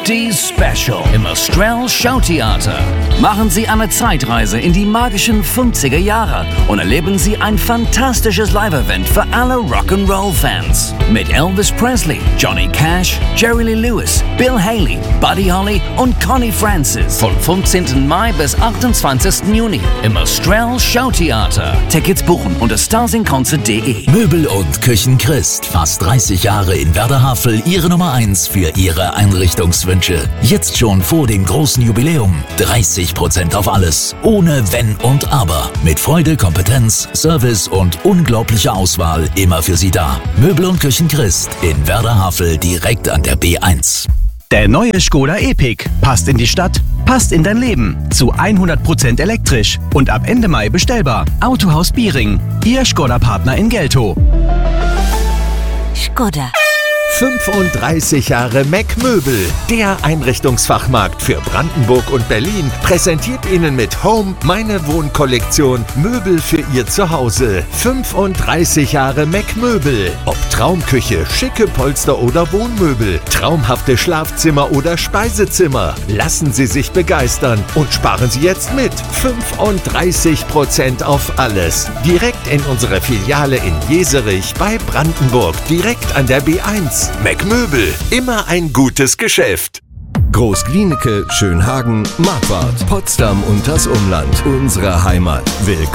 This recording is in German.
50s Special im Austral Showtheater. Machen Sie eine Zeitreise in die magischen 50er Jahre und erleben Sie ein fantastisches Live-Event für alle Rock'n'Roll-Fans. Mit Elvis Presley, Johnny Cash, Jerry Lee Lewis, Bill Haley, Buddy Holly und Connie Francis. Vom 15. Mai bis 28. Juni im Austral Showtheater. Tickets buchen unter starsinconcert.de. Möbel und Küchen Christ. Fast 30 Jahre in Werder-Havel. Ihre Nummer 1 für Ihre Einrichtungswünsche. Jetzt schon vor dem großen Jubiläum. 30% auf alles. Ohne Wenn und Aber. Mit Freude, Kompetenz, Service und unglaublicher Auswahl immer für Sie da. Möbel und Küchen Christ in Werder-Havel direkt an der B1. Der neue Škoda Epiq passt in die Stadt, passt in dein Leben. Zu 100% elektrisch und ab Ende Mai bestellbar. Autohaus Biering, Ihr Škoda-Partner in Geltow. Škoda. 35 Jahre Mac Möbel, der Einrichtungsfachmarkt für Brandenburg und Berlin, präsentiert Ihnen mit Home meine Wohnkollektion Möbel für Ihr Zuhause. 35 Jahre Mac Möbel. Ob Traumküche, schicke Polster oder Wohnmöbel, traumhafte Schlafzimmer oder Speisezimmer. Lassen Sie sich begeistern und sparen Sie jetzt mit 35% auf alles. Direkt in unsere Filiale in Jeserich bei Brandenburg, direkt an der B1. Mac Möbel, immer ein gutes Geschäft. Groß-Glienicke, Schönhagen, Marquardt, Potsdam und das Umland. Unsere Heimat. Willkommen